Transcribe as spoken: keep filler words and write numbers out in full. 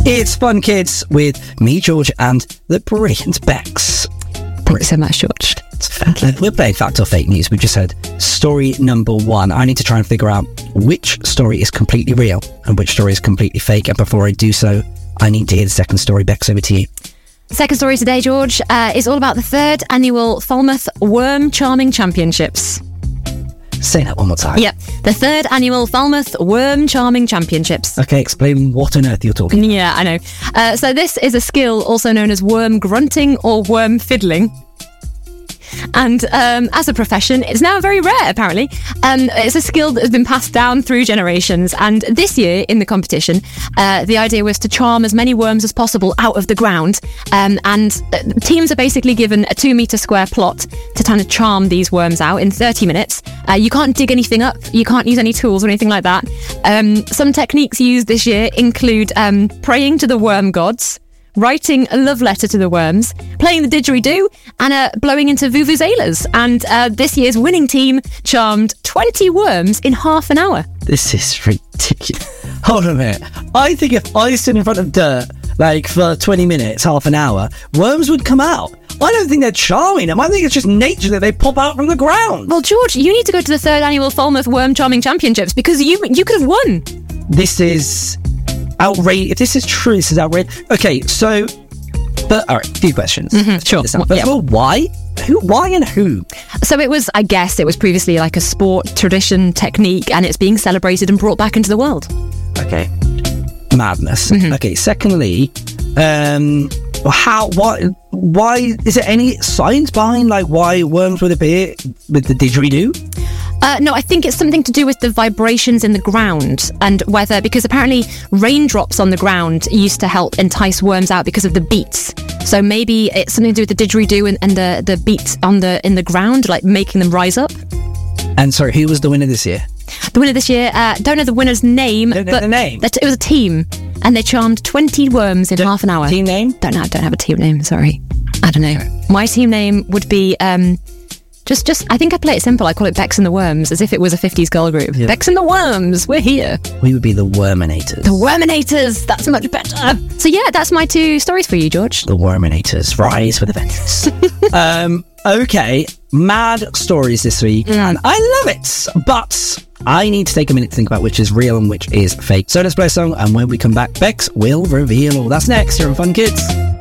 It's Fun Kids with me, George, and the brilliant Bex. Thank you so much, George. Uh, we're playing Fact or Fake News. We just had story number one. I need to try and figure out which story is completely real and which story is completely fake. And before I do so, I need to hear the second story. Bex, over to you. Second story today, George, uh, is all about the third annual Falmouth Worm Charming Championships. Say that one more time. Yep, the third annual Falmouth Worm Charming Championships. Okay, explain what on earth you're talking about. Yeah, I know. Uh, so this is a skill also known as worm grunting or worm fiddling. And um, as a profession, it's now very rare, apparently. Um, it's a skill that has been passed down through generations. And this year, in the competition, uh, the idea was to charm as many worms as possible out of the ground. Um, and uh, teams are basically given a two-metre square plot to kind of charm these worms out in thirty minutes. Uh, you can't dig anything up. You can't use any tools or anything like that. Um, some techniques used this year include um, praying to the worm gods, writing a love letter to the worms, playing the didgeridoo, and uh, blowing into vuvuzelas. And uh, this year's winning team charmed twenty worms in half an hour. This is ridiculous. Hold on a minute. I think if I stood in front of dirt, like, for twenty minutes, half an hour, worms would come out. I don't think they're charming them. I think it's just nature that they pop out from the ground. Well, George, you need to go to the third annual Falmouth Worm Charming Championships because you you could have won. This is outrageous. If this is true, this is outrageous. Okay, so, but all right, a few questions. Mm-hmm, sure. First of all, why? Who? Why and who? So it was, I guess, it was previously like a sport, tradition, technique, and it's being celebrated and brought back into the world. Okay, madness. Mm-hmm. Okay. Secondly, um, how? Why? Why is there any science behind like why worms would appear with the didgeridoo? Uh, no, I think it's something to do with the vibrations in the ground and whether, because apparently raindrops on the ground used to help entice worms out because of the beats. So maybe it's something to do with the didgeridoo and, and the, the beats on the in the ground, like making them rise up. And sorry, who was the winner this year? The winner this year, uh, don't know the winner's name. Don't know but the name? That, it was a team, and they charmed twenty worms in D- half an hour. Team name? Don't know. Don't have a team name. Sorry, I don't know. My team name would be. Um, Just, just. I think I play it simple. I call it Bex and the Worms, as if it was a fifties girl group. Yeah. Bex and the Worms, we're here. We would be the Worminators. The Worminators, that's much better. So yeah, that's my two stories for you, George. The Worminators, rise with a vengeance. um, okay, mad stories this week, mm. and I love it. But I need to take a minute to think about which is real and which is fake. So let's play a song, and when we come back, Bex will reveal all. That's next here on Fun Kids.